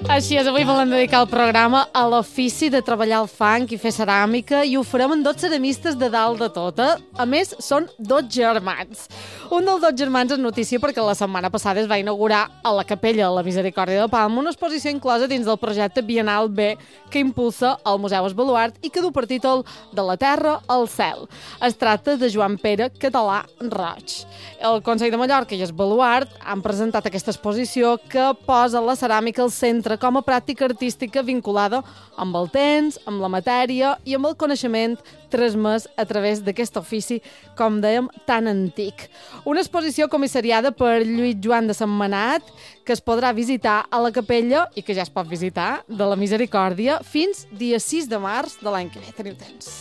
Així és, avui volem dedicar el programa a l'ofici de treballar el fang i fer ceràmica i ho farem amb dos ceramistes de dalt de tota. A més, són dos germans. Un dels dos germans és notícia perquè la setmana passada es va inaugurar a la Capella de la Misericòrdia de Palma una exposició inclosa dins del projecte Bienal B que impulsa el Museu Esbaluart i que du per títol De la Terra al Cel. Es tracta de Joan Pere Català Roig. El Consell de Mallorca i Esbaluart han presentat aquesta exposició que posa la ceràmica al centre com a pràctica artística vinculada amb el temps, amb la matèria i amb el coneixement transmès a través d'aquest ofici, com dèiem, tan antic. Una exposició comissariada per Lluís Joan de Sentmenat que es podrà visitar a la capella i que ja es pot visitar de la Misericòrdia fins dia 6 de març de l'any que ve. Teniu temps.